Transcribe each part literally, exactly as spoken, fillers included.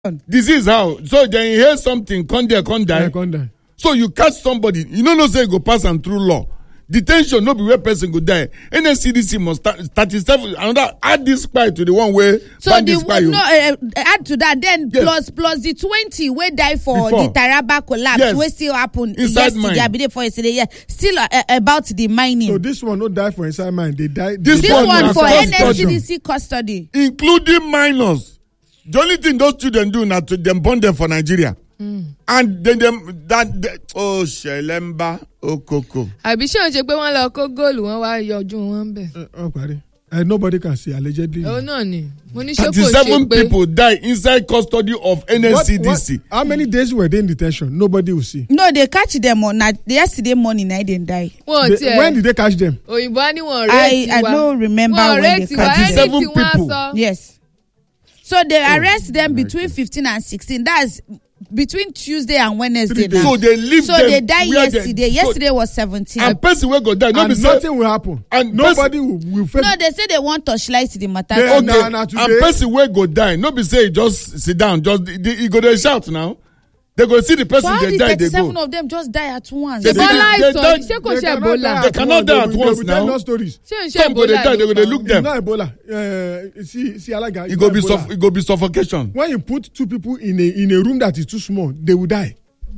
Disease how? So then you hear something, come there, come die. Yeah, come die. So you catch somebody, you know, no say you go pass and through law. Detention, no be where person go die. N S C D C must start thirty-seven. Another add this spy to the one where. So the no uh, add to that then yes. plus plus the twenty where die for Before. the Taraba collapse. Yes. Where still happen inside yesterday, I believe for yesterday. Yeah, still uh, about the mining. So this one no die for inside mine. They die. This, this one, one for N S C D C custody, including minors. The only thing those children do now to them bond them for Nigeria. Mm. And then them that they, oh Shelemba oh Coco. Àbí ṣé o ṣe pé wọ́n lọ kó góòlù wọ́n wá yọjú wọn bẹ̀. Oh pare. Uh, nobody can see allegedly. Oh no ni. Mo ní ṣé kò ṣe pé thirty-seven people die inside custody of N S C D C. What, what, how many days were they in detention? Nobody will see. No, they catch them on na yesterday morning night they die. They, they, when did they catch them? Òyìnbó á ní wọ́n rate I I don't remember when they catch them. thirty-seven people. Yes. So they arrest oh, them between fifteen and sixteen. That's between Tuesday and Wednesday. Now. So they leave so them. So they die yesterday. They, yesterday so, was seventeen. And person will go die. And Nobody nothing say, will happen. And nobody will, will face. No, they say they want to touchlight the matter. They, okay. Nah, nah, and person will go die. Nobody say just sit down. Just you go there shout now. They go see the person so they die. They go. thirty-seven of them just die at once. They, they, they, they, they, they cannot They cannot die at once now. No stories. Some go they die. They go they look them. It's not Ebola. Uh, see, see, Alaga. It go be suff- it go be suffocation. When you put two people in a in a room that is too small, they will die.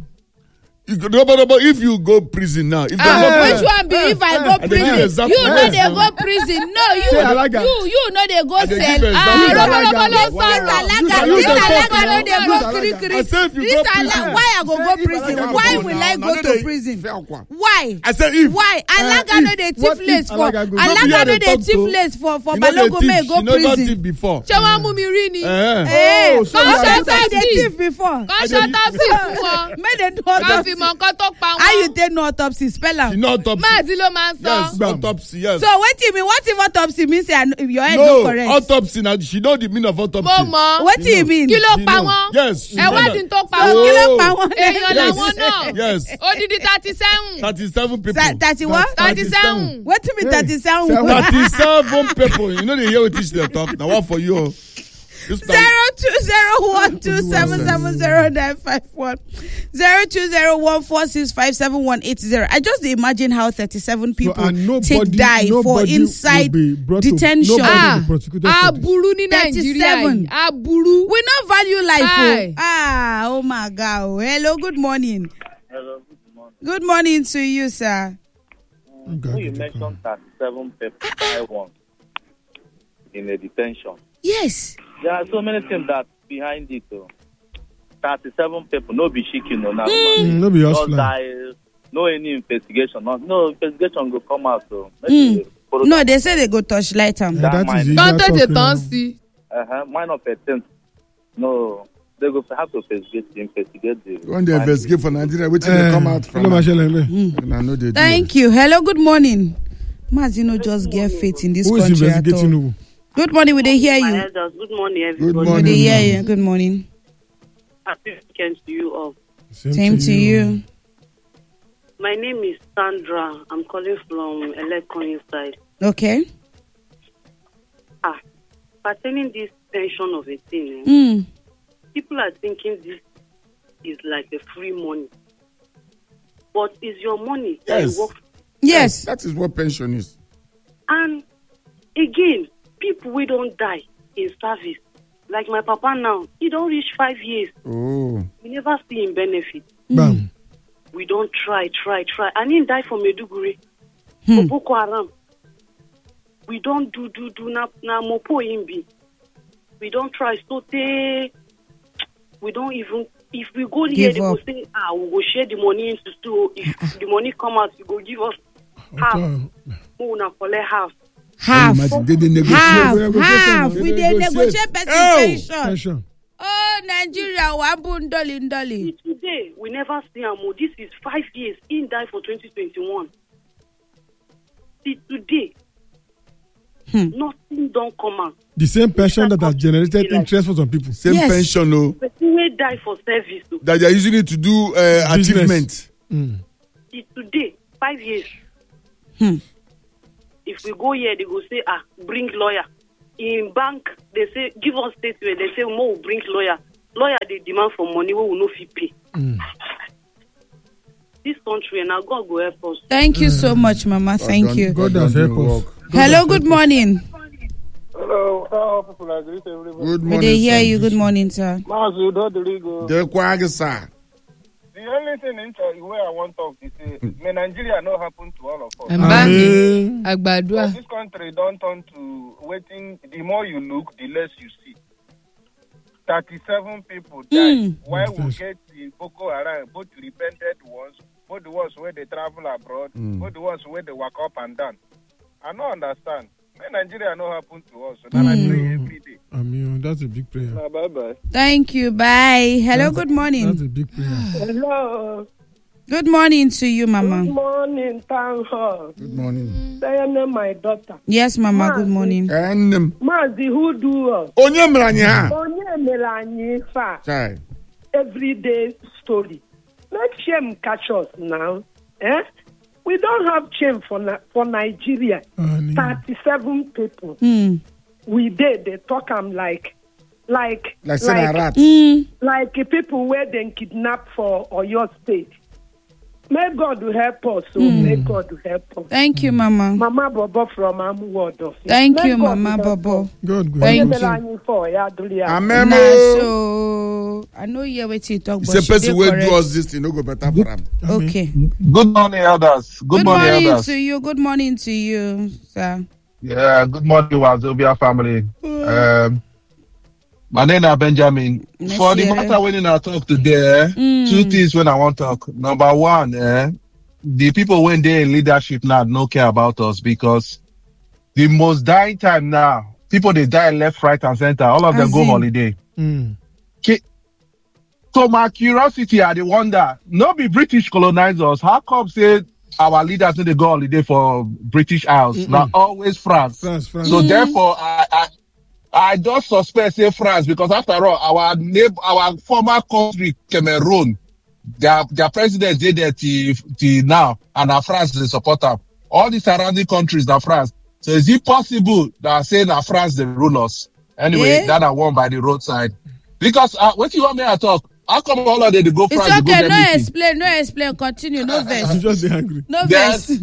If you go prison now, if ah, which one be if I go prison? You know they go prison. No, you you you know they go sell. Ah, robo robo no sorrow. This Alaga no they go kiri kiri. This Alaga, why I go go prison? Why will I go to prison? Why? I said if. Why? Alaga no they thief less for. Alaga no they thief less for for Balogun may go prison. Before. Ṣé wọ́n mú mi rí ni? Eh, oh, kọ́ńtà they thief before. Kọ́ńtà thief fún wọn. May they do autopsy. How you take no autopsy? Spell out. No autopsy. Máàdì ló máa ń sọ. Yes, autopsy. Yes. So what do you mean? What if autopsy means your head no, no correct? No, autopsy. Now she know the meaning of autopsy. Mo mọ̀. What do you mean? Kí ló pa wọ́n? Yes. Ẹ wádìí tó pa wọ́n. Kí ló pa wọ́n? Èèyàn làwọn náà. Yes. Odidi thirty-seven. thirty-seven people. thirty what? thirty-seven. What do you mean thirty-seven? thirty-seven people. You know they hear what teach them talk. Now what for you? Zero two zero one two seven seven zero nine five one zero two zero one four six five seven one eight zero. I just imagine how thirty-seven people so, nobody, take die for inside detention. To, ah, aburu ni Nigeria. Aburu. We not value life. Oh. Ah, oh my God. Hello, good morning. Hello, good morning. Good morning to you, sir. Um, so you mentioned thirty-seven people I want in a detention. Yes. There are so many things that behind it. Oh. thirty-seven people, no be shaking, no, mm. no be just die, no any investigation. No, no investigation will come out. So mm. No, they say they go touch light them. Yeah, that that is don't touch the fancy. Uh huh. Mine of percent. No, they go have to investigate. Investigate the. When they investigate for Nigeria, which uh, they come out from. Mm. I know they Thank do. you. Hello, good morning. Mazino just get faith in this Who country is investigating who? Good morning, we they hear you. Good morning, everybody. Good morning. We they hear you. Good morning. Happy weekend to you all. Same, Same to, to you. you. My name is Sandra. I'm calling from Elekon inside. Okay. Ah, pertaining this pension of a thing, eh, mm. people are thinking this is like a free money. But it's your money yes. that you work for. Yes. That is what pension is. And again, people we don't die in service. Like my papa now, he don't reach five years. Oh. We never see him benefit. Bam. We don't try, try, try. And he died from Meduguri. Hmm. For Boko Haram. We don't do, do, do, na, na mopo imbi. We don't try. So they, we don't even, if we go here, they will say, ah, we will share the money into two. If the money come out, you go give us half. We will collect half. Half, half, they half, half. We dey negotiate pension. Oh, Nigeria, wabun dolly, dolly. Today, we never see him. This is five years. He died for twenty twenty-one. See, today, hmm. nothing don't come out. The same pension that has generated interest for some people. Same yes. pension, no. But he will die for service. Though. That they are using it to do uh, achievement. Mm. See, today, five years. Hmm. If we go here, they go say, ah, bring lawyer. In bank, they say, give us statement. They say, Mo, bring lawyer. lawyer they demand for money we will not fit pay. Mm. This country and now God will help us. Thank you so much, Mama. Thank God you. God has helped us. Hello, good morning. Hello, how people are greeting everybody. Good We morning. dey hear sir. you. Good morning, sir. Mazu, do the legal. The Kwagi, sir. The only thing in the way I want to talk is say, may Nigeria not happen to all of us. Amen. Agbadua. This country don't turn to waiting. The more you look, the less you see. thirty-seven people died. Mm. Why we get the Boko Haram, both repented ones, both the ones where they travel abroad, Mm. both the ones where they walk up and down. I don't understand. May Nigeria not happen to us. So that I pray every day. I mean, that's a big prayer. Nah, bye bye. Thank you. Bye. Hello, That's- good morning. That's a big prayer. Hello. Good morning to you, Mama. Good morning, thank her. Good morning. Say my daughter. Yes, Mama. Good morning. And um, Mazi who do us? Onye Mranya. Onye Melanie fa. Chai. Everyday story. Let shame catch us now. Eh? We don't have shame for Na- for Nigeria. Amen. thirty-seven people. Hmm. We did. They talk am like, like, Like saying a rat. Mm. like people where they kidnap for Oyo State. May God help us. So may God help us. Thank you, Mama. Mama Bobo from Amuwodo. Thank you, Mama Bobo. God, God. Thank help us. you. For ya, Dulia. Amen. Nah, so I know you what you talk, It's but a she person dey will correct. do us this thing, no go better for him. Okay. Good morning, elders. Good, Good morning, morning elders. to you. Good morning to you, sir. Yeah, good morning, Wazobia family. Um, my name is Benjamin. Merci, For the eh. matter when I talk today, Mm. two things when I want to talk. Number one, eh, the people when they in leadership now don't care about us because the most dying time now, people they die left, right, and center. All of them As go in? holiday. Mm. Ki- So my curiosity, I dey wonder, no be British colonize us. How come say our leaders no dey go holiday for British Isles? Now always France. France, France. So therefore, I, I I just suspect say France because after all, our neighbor, our former country Cameroon, their their president did there till, till now, and now France they support them. All the surrounding countries are France. So is it possible that say now France they rule us? Anyway, Yeah. that are won by the roadside. Because uh, what you want me to talk? How come all of them they go France? It's they go okay. get No meeting? explain. No explain. Continue. No I'm verse. just angry. No Yes. verse.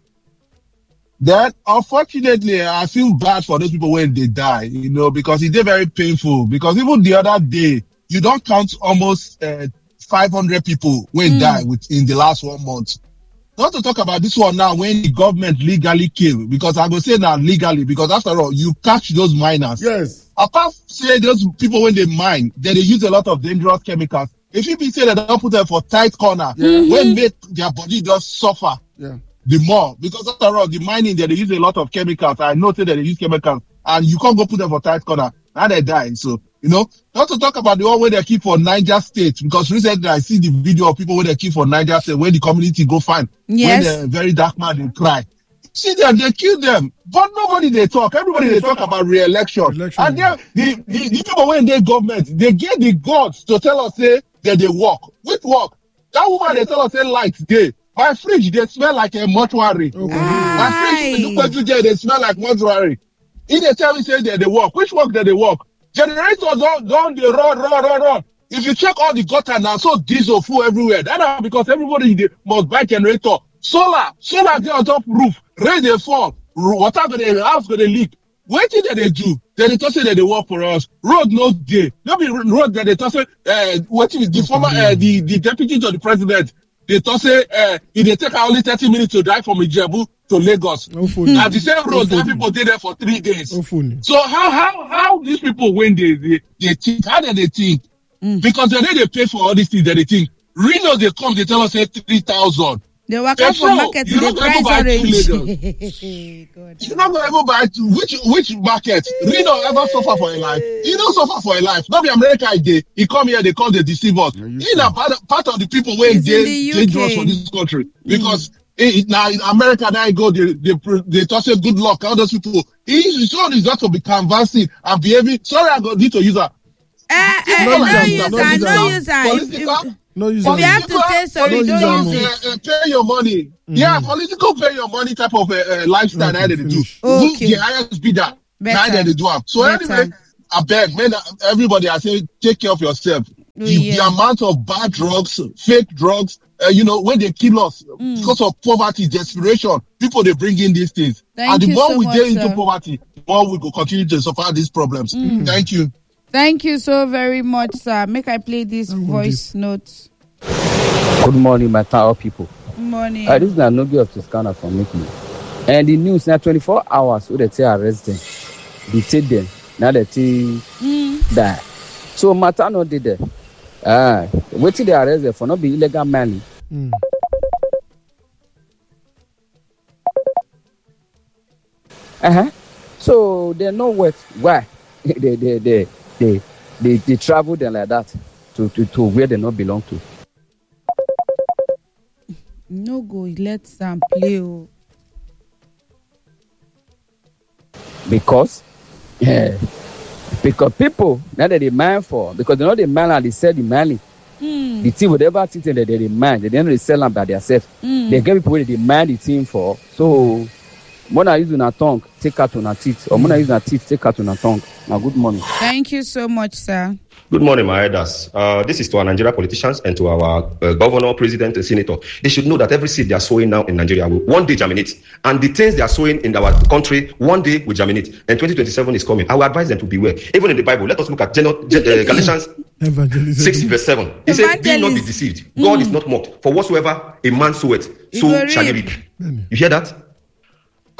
Then, unfortunately, I feel bad for those people when they die, you know, because it's very painful. Because even the other day, you don't count almost uh, five hundred people when die within the last one month. Not to talk about this one now when the government legally kill, because I go say now legally, because after all, you catch those miners. Yes. Apart say those people when they mine, then they use a lot of dangerous chemicals. If you be say that they don't put them for tight corner, when make their body just suffer Yeah. the more, because after all, the mining there they use a lot of chemicals. I know that they use chemicals, and you can't go put them for tight corner. Now they die. So you know, not to talk about the one where they keep for Niger State, because recently I see the video of people where they keep for Niger State, where the community go find Yes. when the very dark man they cry. See them, they kill them, but nobody they talk. Everybody they talk about re-election, Election. and then the, the the people when they government they get the guts to tell us say that they work. With work, that woman they tell us say light day. My fridge they smell like a mortuary. Okay. My fridge Aye. look what they smell like mortuary. If they tell me say that they work, which work that they work? Generators don't don't they run run run run. If you check all the gutter now, so diesel full everywhere. That are because everybody they must buy generator. Solar, solar dey on top roof. Rain they fall. ro- Water go dey house go dey leak. Wetin dem dey do? Dem dey talk say dem dey work for us. Road no dey. No be ro- road dem dey talk say uh, wetin be the former uh, the the deputy to the president. They talk say uh, e dey take only thirty minutes to drive from Ijebu to Lagos. No phone. Na the same road No that phone. people dey there for three days. No phone. So how how how these people when they they, they think how do they think? Because they know they pay for all these things that they think. Reno they come they tell us say three thousand. They work out for Petrol, market. you They not gonna price go buy two orange. God. You're not gonna ever buy to which which market? Reno ever suffer for a life? He don't suffer for a life. Not be America day. He come here they call the deceivers. Yeah, you He na part, part of the people where He's in they the U K. dangerous for this country because. eh, now in America, now you go, they they pre- they talk say good luck. All those people, his son is not to be canvassing and behaving. Sorry, I go need to use her. Eh, eh, No no use am, user, no no use am. user. If- Political, if- No use If you am. have to say sorry, No don't use use am. it. uh, uh, pay your money. Yeah, political pay your money type of uh, uh, lifestyle Okay, that they do. finish. Who Okay. the highest bidder? Now Better. they do am. So Better. anyway, I beg, man, everybody, I say, take care of yourself. Oh, the, yeah. the amount of bad drugs, fake drugs, uh, you know, when they kill us Mm. because of poverty, desperation, people, they bring in these things. Thank and the you more so we much, get into sir. poverty, the more we go continue to suffer these problems. Mm. Thank you. Thank you so very much, sir. Make I play this voice note. Good morning, my tower people. Good morning. Uh, this is Nanogi of Toscana from Mikmi. And the news now twenty-four hours where they say arrest them, detain them, now they say Mm. die. So matter not did there. Ah, wait till they arrest them for not be illegal mining. Mm. Uh-huh. So they know what why they they they they they, they travel them like that to, to, to where they not belong to. No go let Sam play. Oh. Because yeah, because people now that they mine for because they know the mine and they sell the money. Mm. The team whatever thing that they demand, they don't really sell them by themselves. Mm. They get people where they demand the team for. So when I use a tongue, take out on a teeth, or when I use a teeth, take out on a tongue. Now, good morning. Thank you so much, sir. Good morning, my elders. Uh, this is to our Nigerian politicians and to our uh, governor, president, and senator. They should know that every seed they are sowing now in Nigeria will one day germinate. And the things they are sowing in our country, one day will germinate. And twenty twenty-seven is coming. I will advise them to beware. Even in the Bible, let us look at Gen- Gen- uh, Galatians six, verse seven. He said, be not be deceived. God Mm. is not mocked. For whatsoever a man soweth, so will shall he reap. reap. You hear that?